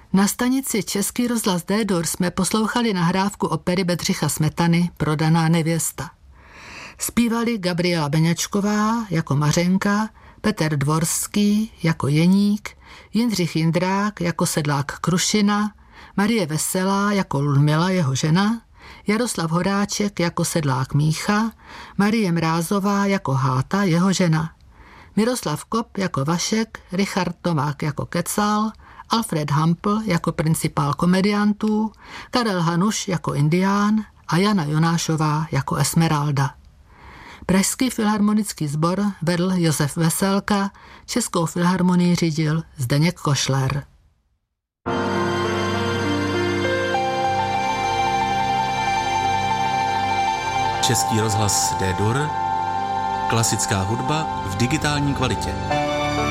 Na stanici Český rozhlas D-Dur jsme poslouchali nahrávku opery Bedřicha Smetany Prodaná nevěsta. Zpívali Gabriela Beňačková jako Mařenka, Petr Dvorský jako Jeník, Jindřich Jindrák jako sedlák Krušina, Marie Veselá jako Ludmila, jeho žena, Jaroslav Horáček jako sedlák Mícha, Marie Mrázová jako Háta, jeho žena, Miroslav Kop jako Vašek, Richard Tomák jako Kecal, Alfred Hampl jako principál komediantů, Karel Hanuš jako Indián a Jana Jonášová jako Esmeralda. Pražský filharmonický sbor vedl Josef Veselka, Českou filharmonii řídil Zdeněk Košler. Český rozhlas D-Dur, klasická hudba v digitální kvalitě.